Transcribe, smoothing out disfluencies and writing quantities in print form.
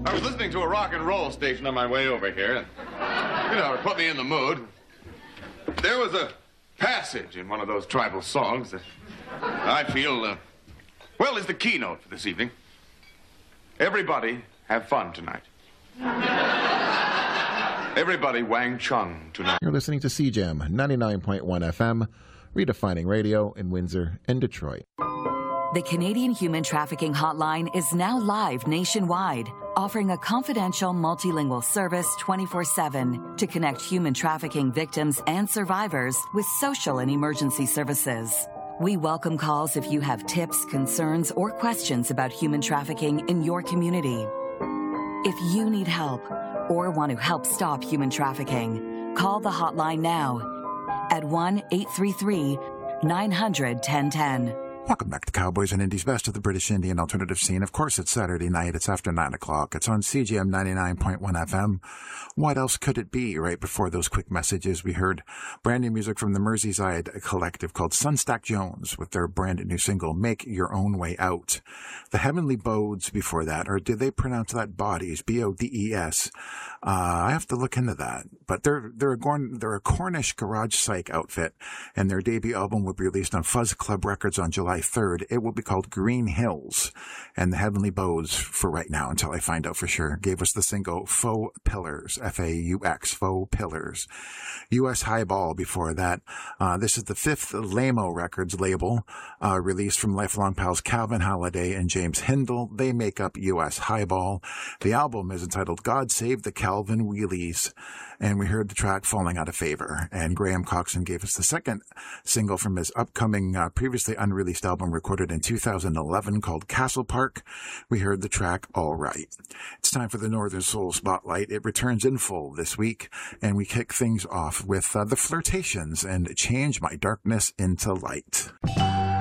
I was listening to a rock and roll station on my way over here. And, it put me in the mood. There was a passage in one of those tribal songs that I feel, is the keynote for this evening. Everybody have fun tonight. Everybody Wang Chung tonight. You're listening to CJAM 99.1 FM, redefining radio in Windsor and Detroit. The Canadian Human Trafficking Hotline is now live nationwide, offering a confidential multilingual service 24/7 to connect human trafficking victims and survivors with social and emergency services. We welcome calls if you have tips, concerns, or questions about human trafficking in your community. If you need help or want to help stop human trafficking, call the hotline now at 1-833-900-1010. Welcome back to Cowboys and Indies, best of the British Indian alternative scene. Of course, it's Saturday night. It's after 9 o'clock. It's on CGM 99.1 FM. What else could it be? Right before those quick messages, we heard brand new music from the Merseyside collective called Sunstack Jones with their brand new single, Make Your Own Way Out. The Heavenly Bodes before that, or did they pronounce that Bodies? B-O-D-E-S. I have to look into that. But they're a Cornish garage psych outfit, and their debut album will be released on Fuzz Club Records on July 3rd. It will be called Green Hills. And the Heavenly Bodes, for right now, until I find out for sure, gave us the single Faux Pillars, F-A-U-X, Faux Pillars. U.S. Highball before that. This is the fifth Lamo Records label, released from lifelong pals Calvin Holliday and James Hindle. They make up U.S. Highball. The album is entitled God Save the Calvin Wheelies. And we heard the track Falling Out of Favor. And Graham Coxon gave us the second single from his upcoming, previously unreleased album recorded in 2011 called Castle Park. We heard the track All Right. It's time for the Northern Soul Spotlight. It returns in full this week, and we kick things off with The Flirtations and Change My Darkness into Light.